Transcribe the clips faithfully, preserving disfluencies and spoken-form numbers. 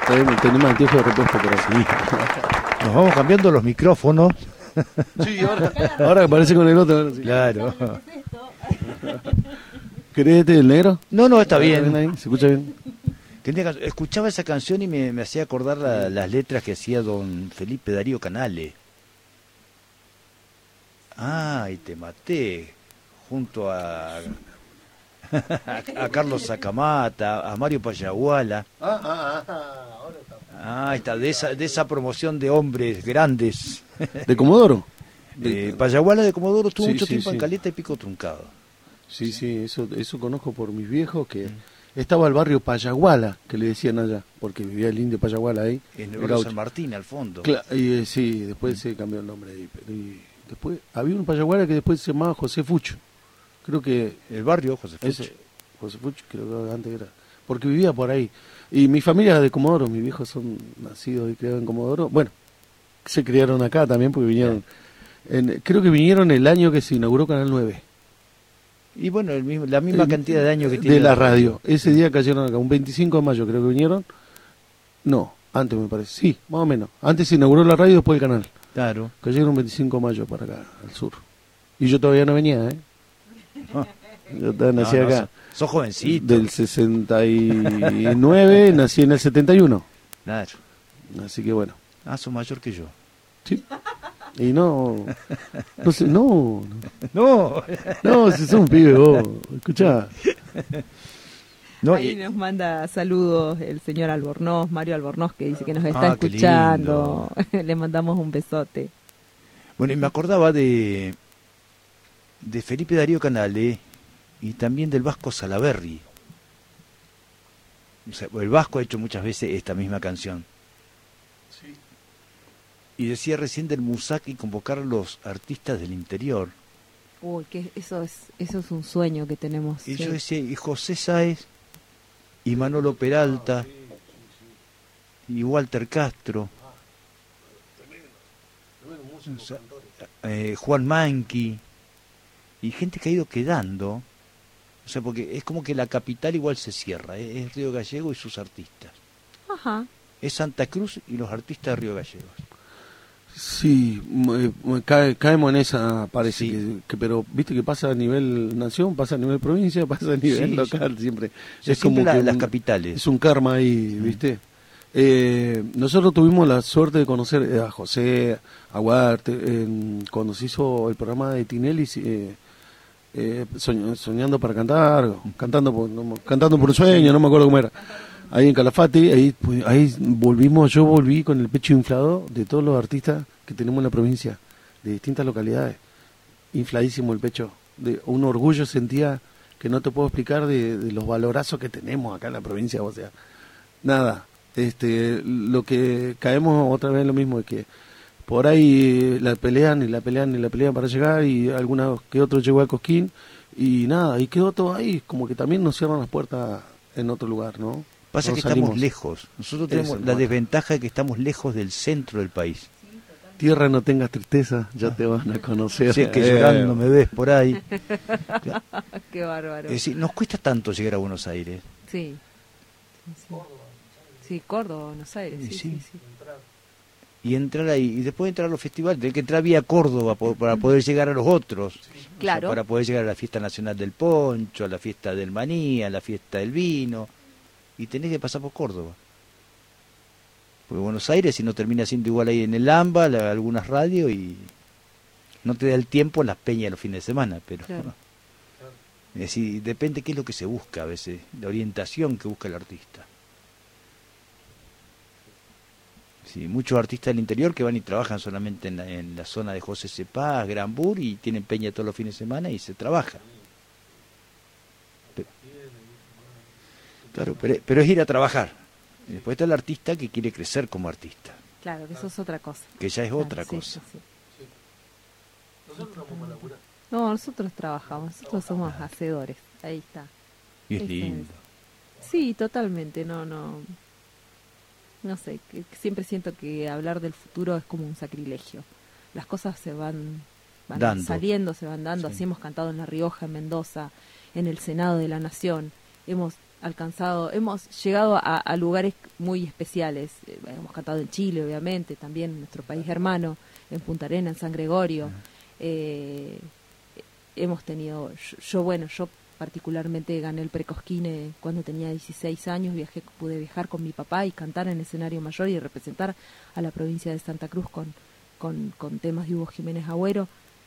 tenemos, tenemos anteojos de repuesto por así. Nos vamos cambiando los micrófonos. Sí, ahora, ahora aparece con el otro. Sí. Claro. ¿Querés este el negro? No, no, está bien. Ahí, ¿se escucha bien? Tenía, escuchaba esa canción y me, me hacía acordar la, las letras que hacía don Felipe Darío Canale. Ay, te maté. Junto a, a, a Carlos Sacamata, a Mario Payaguala. Ah, ah, ah, ahora está. Ah, está, de esa, de esa promoción de hombres grandes. ¿De Comodoro? De Payaguala de Comodoro estuvo Sí, mucho sí, tiempo sí. en Caleta y Pico Truncado. Sí, sí, eso, eso conozco por mis viejos, que estaba el barrio Payaguala, que le decían allá, porque vivía el indio Payaguala ahí. En el el gaucho. San Martín, al fondo. Cla- y, eh, sí, después se cambió el nombre ahí. Pero, y después había un Payaguala que después se llamaba José Fucho. Creo que El barrio, José Fucho. ese, José Fucho, creo que antes era. Porque vivía por ahí. Y mi familia es de Comodoro, mis viejos son nacidos y criados en Comodoro. Bueno, se criaron acá también porque vinieron. En, creo que vinieron el año que se inauguró Canal nueve. Y bueno, el mismo, la misma El- cantidad de años que tiene de la radio. Ese día cayeron acá, un veinticinco de mayo creo que vinieron. No, antes me parece. Sí, más o menos. Antes se inauguró la radio y después el canal. Claro. Cayeron un veinticinco de mayo para acá, al sur. Y yo todavía no venía, ¿eh? Yo todavía nací No, no, acá. sos, sos jovencito. Del sesenta y nueve, nací en el setenta y uno. Claro. Así que bueno. Ah, sos mayor que yo. Sí. Y no. No sé, no. No. No, si sos un pibe vos. Escuchá. No, Ahí y- nos manda saludos el señor Albornoz, Mario Albornoz, que dice que nos está Ah, qué escuchando. Le mandamos un besote. Bueno, y me acordaba de de Felipe Darío Canale y también del Vasco Salaberry. O sea, el Vasco ha hecho muchas veces esta misma canción. Y decía recién del Musac y convocar a los artistas del interior. Uy, que eso es eso es un sueño que tenemos. Y sí. yo decía, y José Sáez, y Manolo Peralta, y Walter Castro, o sea, eh, Juan Manqui, y gente que ha ido quedando. O sea, porque es como que la capital igual se cierra, ¿eh? Es Río Gallego y sus artistas. Ajá. Es Santa Cruz y los artistas de Río Gallegos. Sí, m- m- cae- caemos en esa, parece Sí. que, que, pero viste que pasa a nivel nación, pasa a nivel provincia, pasa a nivel Sí, local, siempre. O sea, Es como siempre la- que las un- capitales. es un karma ahí, viste. Eh, nosotros tuvimos la suerte de conocer eh, a José, a Huarte, en- cuando se hizo el programa de Tinelli, eh, eh, soñ- soñando para cantar, cantando por, no, cantando por un sueño, no me acuerdo cómo era. Ahí en Calafate, ahí, pues, ahí volvimos, yo volví con el pecho inflado de todos los artistas que tenemos en la provincia, de distintas localidades. Infladísimo el pecho, de un orgullo sentía que no te puedo explicar de, de los valorazos que tenemos acá en la provincia, o sea, nada. Este, lo que caemos otra vez en lo mismo es que por ahí la pelean y la pelean y la pelean para llegar y alguna que otro llegó al Cosquín y nada, y quedó todo ahí, como que también nos cierran las puertas en otro lugar, ¿no? Pasa No que salimos. estamos lejos. Nosotros Eso tenemos es la bueno. desventaja de que estamos lejos del centro del país. Tierra, no tengas tristeza, ya te van a conocer. Si es que Eh, llorando me ves por ahí. Qué bárbaro. Es decir, nos cuesta tanto llegar a Buenos Aires. Sí. Sí, sí. Sí, Córdoba, Buenos Aires. Sí, Sí, sí, sí. sí. Y entrar ahí. Y después entrar a los festivales. Tenés que entrar vía Córdoba po- para poder llegar a los otros. O sea, Claro. para poder llegar a la fiesta nacional del poncho, a la fiesta del maní, a la fiesta del vino. Y tenés que pasar por Córdoba. Porque Buenos Aires, si no termina siendo igual ahí en el AMBA, la- algunas radios, y no te da el tiempo en las peñas los fines de semana. Pero Claro. es decir, depende qué es lo que se busca a veces, la orientación que busca el artista. Sí, muchos artistas del interior que van y trabajan solamente en la, en la zona de José Cepaz, Granbur, y tienen peña todos los fines de semana y se trabaja. Pe- Claro, pero, pero es ir a trabajar. Y después está el artista que quiere crecer como artista, Claro, que eso es otra cosa. que ya es otra Claro, sí, cosa. sí, sí. No, nosotros trabajamos, nosotros somos hacedores. Ahí está. Y es Ese lindo. Sí, totalmente, no, no, no sé, que, que siempre siento que hablar del futuro es como un sacrilegio. Las cosas se van, van Dando. saliendo, se van dando, Sí. así hemos cantado en La Rioja, en Mendoza, en el Senado de la Nación, hemos alcanzado, hemos llegado a, a lugares muy especiales. Eh, hemos cantado en Chile, obviamente, también en nuestro país hermano, en Punta Arenas, en San Gregorio. Uh-huh. eh, hemos tenido, yo, yo bueno, yo particularmente gané el Precosquine cuando tenía dieciséis años, viajé, pude viajar con mi papá y cantar en escenario mayor y representar a la provincia de Santa Cruz con, con, con temas de Hugo Jiménez Agüero,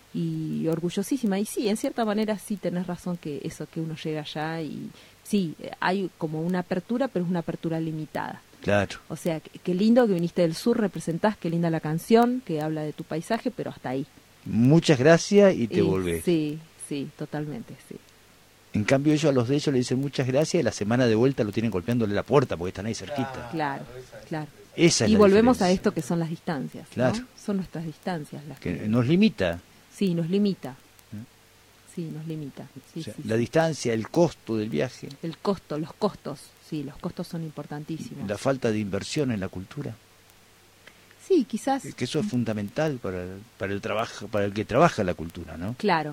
y orgullosísima. Y sí, en cierta manera sí tenés razón que eso, que uno llega allá y sí, hay como una apertura, pero es una apertura limitada. Claro. O sea, qué lindo que viniste del sur, representás, qué linda la canción, que habla de tu paisaje, pero hasta ahí. Muchas gracias y te y, volvés. Sí, sí, totalmente, sí. En cambio ellos a los de ellos le dicen muchas gracias y la semana de vuelta lo tienen golpeándole la puerta porque están ahí cerquita. Claro, claro. Esa es y la volvemos diferencia. a esto que son las distancias, claro. ¿no? Son nuestras distancias las que, que nos limita. Sí, nos limita. Sí, nos limita. Sí, o sea, sí, la sí. distancia, el costo del viaje. El costo, los costos, sí, los costos son importantísimos. La falta de inversión en la cultura. Sí, quizás. Que eso es fundamental para el, para el trabajo, para el que trabaja la cultura, ¿no? Claro,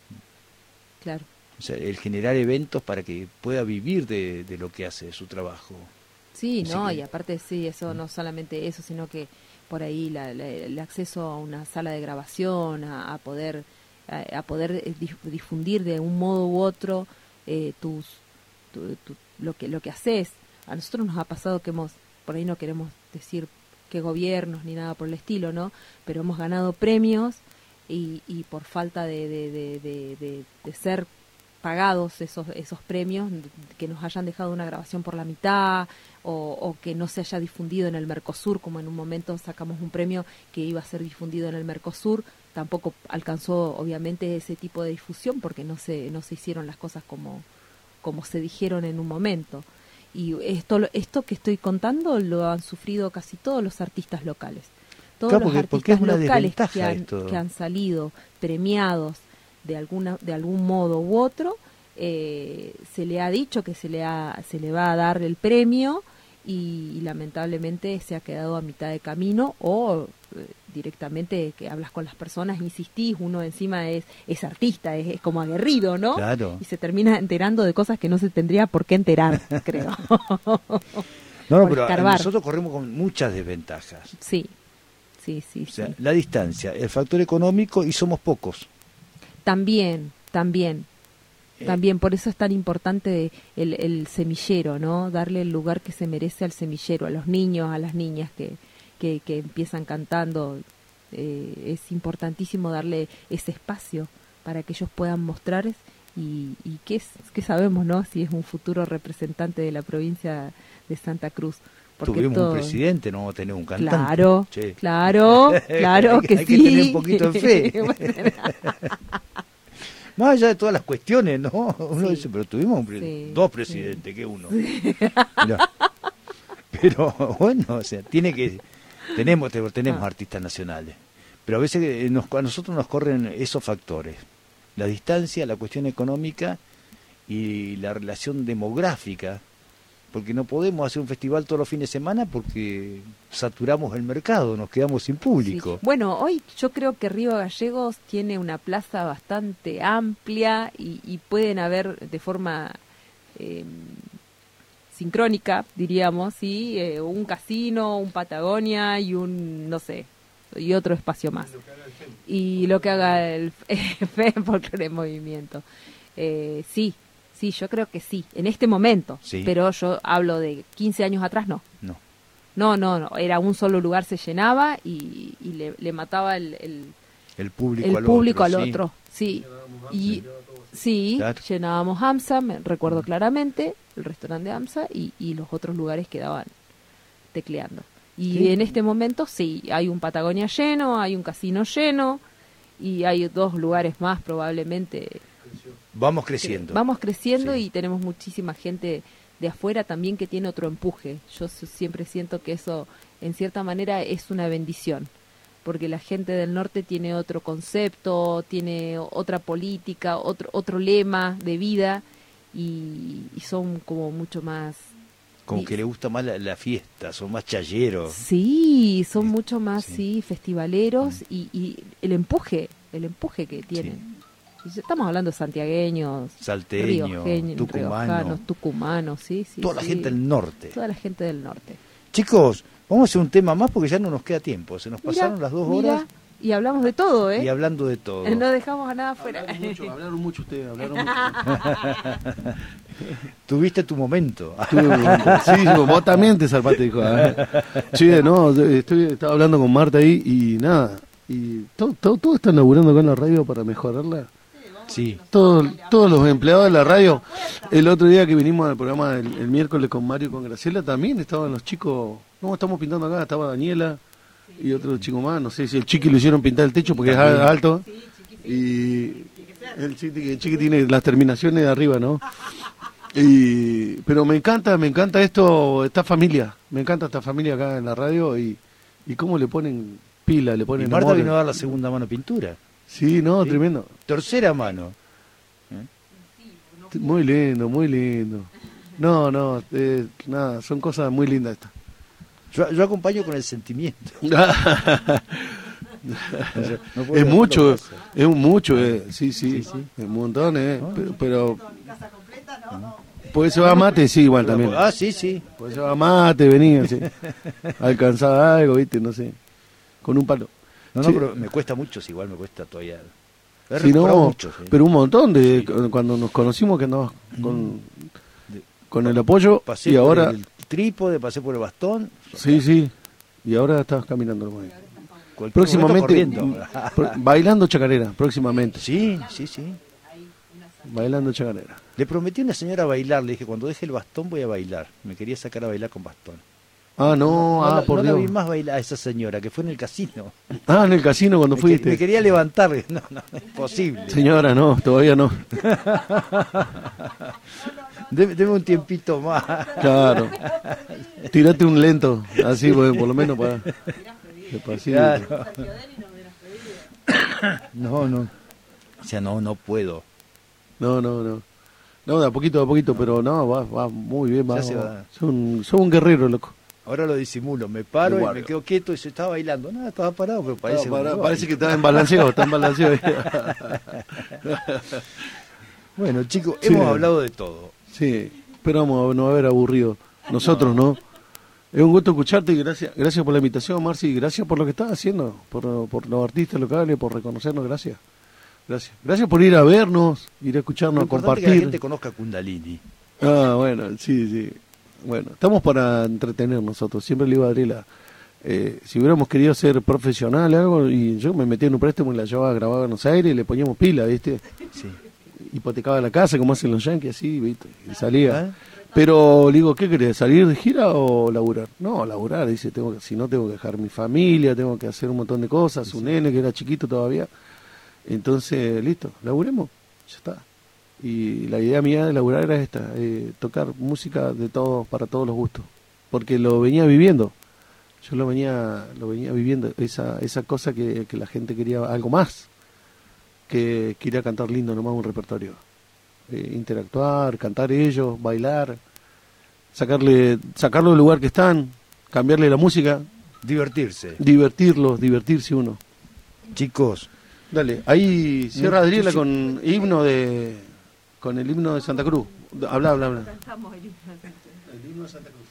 claro. O sea, el generar eventos para que pueda vivir de, de lo que hace, de su trabajo. Sí, Así no, que... y aparte sí, eso no solamente eso, sino que por ahí la, la, el acceso a una sala de grabación, a, a poder a, a poder difundir de un modo u otro eh, tus tu, tu, lo que lo que haces. A nosotros nos ha pasado que hemos, por ahí no queremos decir qué gobiernos ni nada por el estilo, ¿no? Pero hemos ganado premios y, y por falta de, de, de, de, de, de ser pagados esos esos premios, que nos hayan dejado una grabación por la mitad o, o que no se haya difundido en el Mercosur, como en un momento sacamos un premio que iba a ser difundido en el Mercosur, tampoco alcanzó obviamente ese tipo de difusión porque no se no se hicieron las cosas como como se dijeron en un momento. Y esto esto que estoy contando lo han sufrido casi todos los artistas locales. Todos claro, los porque, artistas porque es una locales que desventaja han, esto. que han salido premiados de alguna de algún modo u otro, eh, se le ha dicho que se le ha se le va a dar el premio y, y lamentablemente se ha quedado a mitad de camino o eh, directamente que hablas con las personas, insistís, uno encima es es artista, es, es como aguerrido, ¿no? Claro. Y se termina enterando de cosas que no se tendría por qué enterar, creo. No, no, por pero escarbar. nosotros corremos con muchas desventajas. Sí, sí, sí. O sea, sí. la distancia, el factor económico y somos pocos. También, también, Eh. también, por eso es tan importante el, el semillero, ¿no? Darle el lugar que se merece al semillero, a los niños, a las niñas que, que, que empiezan cantando. Eh, es importantísimo darle ese espacio para que ellos puedan mostrar y, y qué, es, qué sabemos, ¿no? Si es un futuro representante de la provincia de Santa Cruz. Porque Tuvimos todo... un presidente, no vamos a tener un cantante. Claro, Che. claro, claro hay, que hay sí. que tener un poquito de fe. Más allá de todas las cuestiones, ¿no? Uno Sí. dice, pero tuvimos un pre- Sí, dos presidentes, sí. que uno. Pero, pero, bueno, o sea, tiene que tenemos tenemos Ah. artistas nacionales, pero a veces eh, nos, a nosotros nos corren esos factores, la distancia, la cuestión económica y la relación demográfica, porque no podemos hacer un festival todos los fines de semana porque saturamos el mercado, nos quedamos sin público. Sí. Bueno, hoy yo creo que Río Gallegos tiene una plaza bastante amplia y, y pueden haber de forma eh, sincrónica, diríamos, ¿sí? Eh, un casino, un Patagonia y un, no sé, y otro espacio más. Y lo que haga el F E Folklore en Movimiento. Eh, sí. Sí, yo creo que sí, en este momento, Sí. pero yo hablo de quince años atrás, no. No. No, no, no, era un solo lugar, se llenaba y, y le, le mataba el, el, El público el al público otro, al sí. otro, sí. Y sí, Claro. llenábamos AMSA, me recuerdo claramente, el restaurante de AMSA y, y los otros lugares quedaban tecleando. Y Sí. en este momento sí, hay un Patagonia lleno, hay un casino lleno y hay dos lugares más probablemente. Vamos creciendo. Vamos creciendo Sí. y tenemos muchísima gente de afuera también que tiene otro empuje. Yo s- siempre siento que eso, en cierta manera, es una bendición, porque la gente del norte tiene otro concepto, tiene otra política, otro otro lema de vida y, y son como mucho más... Como y- que le gusta más la, la fiesta, son más chayeros. Sí, son Sí, mucho más, sí. sí, festivaleros y, y el empuje, el empuje que tienen. Estamos hablando de santiagueños, salteños, riojeños, tucumanos, riojanos, tucumanos, sí, sí. Toda la sí. gente del norte. Toda la gente del norte. Chicos, vamos a hacer un tema más porque ya no nos queda tiempo. Se nos pasaron Mirá, las dos mirá, horas. Y hablamos de todo, ¿eh? Y hablando de todo. No dejamos a nada afuera. Hablaron mucho, hablaron mucho ustedes, hablaron mucho. Tuviste tu momento. Tuve un momento. Sí, sí, vos también te salvaste, dijo. Che, no, estoy, estaba hablando con Marta ahí y nada. Y todo, todo, todo están laburando acá en la radio para mejorarla. Sí. Todos, todos los empleados de la radio. El otro día que vinimos al programa el, el miércoles con Mario y con Graciela, también estaban los chicos. No, estamos pintando acá, estaba Daniela y otro chico más. No sé si el Chiqui lo hicieron pintar el techo porque también es alto. Y el Chiqui, el Chiqui tiene las terminaciones de arriba, ¿no? Y, pero me encanta, me encanta esto, esta familia. Me encanta esta familia acá en la radio y, y cómo le ponen pila, le ponen Y Marta amor. vino a dar la segunda mano pintura. Sí, no, ¿Sí? tremendo. Tercera mano. Muy lindo, muy lindo. No, no, eh, nada, son cosas muy lindas estas. Yo, yo acompaño con el sentimiento. No puedo Es dejar mucho, la casa. es un mucho, eh. sí, sí, Sí, sí. es un montón, eh. Ah. pero, pero puede llevar mate, sí, igual también. Ah, sí, sí. Puede llevar mate, venía, sí. Alcanzar algo, viste, no sé, con un palo. No, no, Sí. pero me cuesta mucho, sí, igual me cuesta todavía. He Sí, no, recuperado mucho, sí. pero un montón de Sí. cuando nos conocimos que andabas con, De- con el apoyo Pasé y por ahora, el trípode, pasé por el bastón. sí, sí, y ahora estás caminando nomás. Cualquier Próximamente, momento mm, corriendo. pro- bailando chacarera, próximamente, Sí, sí, sí. bailando chacarera. Le prometí a una señora bailar, le dije, cuando deje el bastón voy a bailar. Me quería sacar a bailar con bastón. Ah, no, ah, la, por no la Dios. vi más bailar a esa señora, que fue en el casino. Ah, en el casino cuando Me, fuiste. que- me quería levantar. No, no, no es posible. Señora, no, todavía no. Deme, deme un tiempito más. Claro. Tírate un lento, así, pues, por lo menos para... Despacito. Claro. No, no. O sea, no, no puedo. No, no, no. No, de a poquito, de a poquito, pero no, va, va muy bien, va. Ya se va. va. Son, son un guerrero, loco. Ahora lo disimulo, me paro y Guardia. me quedo quieto y se estaba bailando. Nada, estaba parado, pero parece, No, para- un- parece que está en balanceo, está en balanceo. Bueno, chicos, Sí. hemos hablado de todo. Sí, esperamos no haber aburrido. Nosotros, ¿no? Es un gusto escucharte y gracias, gracias por la invitación, Marci, y gracias por lo que estás haciendo, por, por los artistas locales, por reconocernos, gracias. Gracias. Gracias por ir a vernos, ir a escucharnos, Lo a importante es que la compartir. gente conozca Kundalini. Ah, bueno, sí, sí. Bueno, estamos para entretener nosotros. Siempre le iba a Adriela, eh, si hubiéramos querido ser profesional algo, y yo me metía en un préstamo y la llevaba a grabar a Buenos Aires y le poníamos pila, ¿viste? Sí. Hipotecaba la casa, como hacen los yankees, así, ¿viste? Y salía. ¿Eh? Pero le digo, ¿qué querés? ¿Salir de gira o laburar? No, laburar, dice, tengo que, si no tengo que dejar mi familia, tengo que hacer un montón de cosas, un nene que era chiquito todavía. Entonces, listo, laburemos, ya está. Y la idea mía de laburar era esta, eh, tocar música de todos, para todos los gustos, porque lo venía viviendo, yo lo venía lo venía viviendo, esa esa cosa que, que la gente quería algo más, que quería cantar lindo nomás un repertorio, eh, interactuar, cantar ellos, bailar, sacarle sacarlo del lugar que están, cambiarle la música, Divertirse. divertirlos, divertirse uno. Chicos, Dale, ahí cierra Mm, Adriela sí, sí. con himno de con el himno de Santa Cruz. Habla, habla, habla. Cantamos el himno. El himno de Santa Cruz.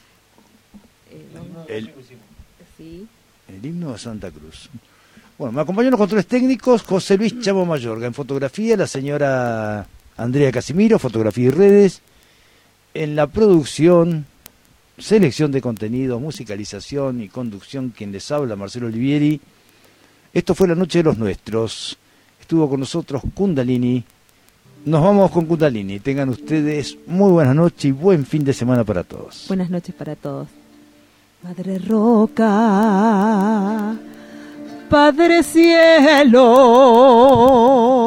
Eh, vamos- el, sí. el himno de Santa Cruz. Bueno, me acompañan los controles técnicos José Luis Chavo Mayorga. En fotografía, la señora Andrea Casimiro, fotografía y redes. En la producción, selección de contenidos, musicalización y conducción, quien les habla, Marcelo Olivieri. Esto fue La Noche de los Nuestros. Estuvo con nosotros Kundalini. Nos vamos con Kundalini. Tengan ustedes muy buenas noches y buen fin de semana para todos. Buenas noches para todos. Madre Roca, Padre Cielo,